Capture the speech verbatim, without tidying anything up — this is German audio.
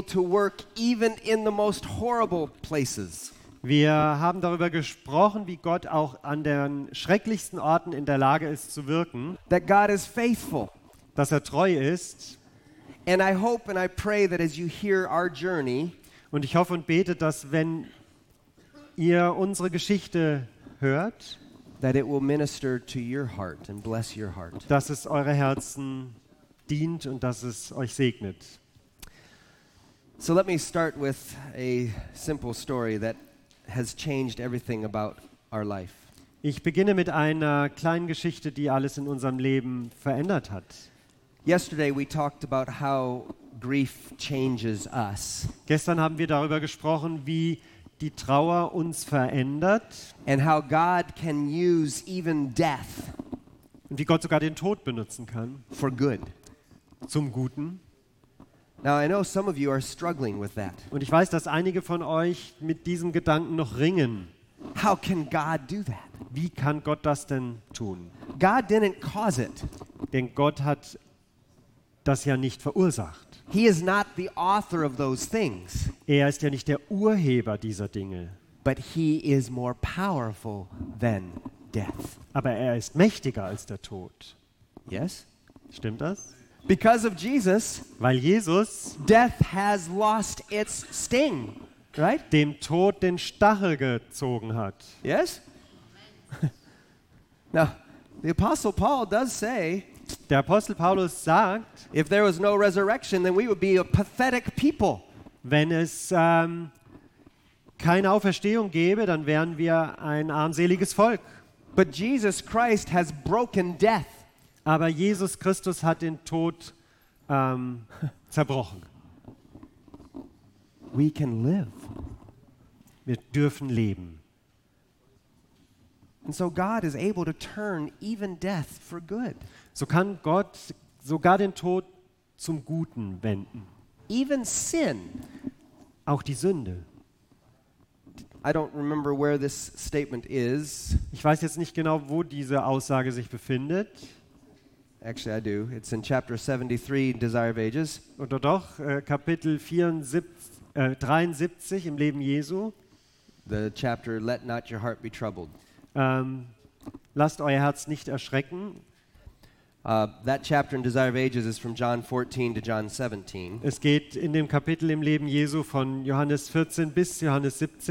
to work even in the most horrible places. Wir haben darüber gesprochen, wie Gott auch an den schrecklichsten Orten in der Lage ist zu wirken, That God is faithful. dass er treu ist. And I hope and I pray that as you hear our journey, Und ich hoffe und bete, dass wenn ihr unsere Geschichte hört, that it will minister to your heart and bless your heart. dass es eure Herzen dient und dass es euch segnet. So let me start with a simple story that has changed everything about our life. Ich beginne mit einer kleinen Geschichte, die alles in unserem Leben verändert hat. Yesterday we talked about how grief changes us Gestern haben wir darüber gesprochen, wie die Trauer uns verändert and how God can use even death und wie Gott sogar den Tod benutzen kann, for good. zum Guten. Now I know some of you are struggling with that. Und ich weiß, dass einige von euch mit diesem Gedanken noch ringen. How can God do that? Wie kann Gott das denn tun? God didn't cause it. Denn Gott hat das ja nicht verursacht. He is not the author of those things, Er ist ja nicht der Urheber dieser Dinge. but he is more powerful than death. Aber er ist mächtiger als der Tod. Yes? Stimmt das? Because of Jesus, Weil Jesus death has lost its sting, right? dem Tod den Stachel gezogen hat. Yes? Now, the Apostle Paul does say, Der Apostel Paulus sagt, if there was no resurrection, then we would be a pathetic people. wenn es ähm, keine Auferstehung gäbe, dann wären wir ein armseliges Volk. But Jesus Christ has broken death. Aber Jesus Christus hat den Tod ähm, zerbrochen. We can live. Wir dürfen leben. And so God is able to turn even death for good. So kann Gott sogar den Tod zum Guten wenden. Even sin. Auch die Sünde. I don't remember where this statement is. Ich weiß jetzt nicht genau, wo diese Aussage sich befindet. Actually, I do. It's in chapter seventy-three, Desire of Ages. Oder doch, äh, Kapitel vierundsiebzig, äh, dreiundsiebzig im Leben Jesu. The chapter, Let Not Your Heart Be Troubled. Ähm, lasst euer Herz nicht erschrecken. Uh, that chapter in Desire of Ages is from John fourteen to John seventeen. Es geht in dem Kapitel im Leben Jesu von Johannes vierzehn bis Johannes siebzehn.